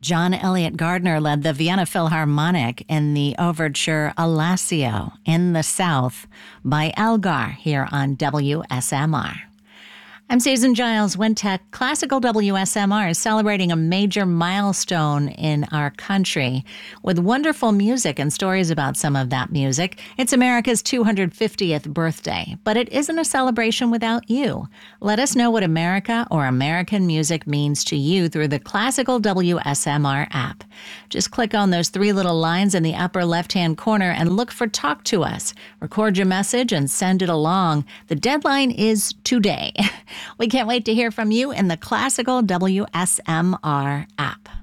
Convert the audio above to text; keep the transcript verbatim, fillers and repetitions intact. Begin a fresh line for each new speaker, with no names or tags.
John Elliott Gardner led the Vienna Philharmonic in the overture Alassio in the South by Elgar here on W S M R. I'm Susan Giles, Wintec. Classical W S M R is celebrating a major milestone in our country with wonderful music and stories about some of that music. It's America's two hundred fiftieth birthday, but it isn't a celebration without you. Let us know what America or American music means to you through the Classical W S M R app. Just click on those three little lines in the upper left-hand corner and look for Talk to Us. Record your message and send it along. The deadline is today. We can't wait to hear from you in the Classical W S M R app.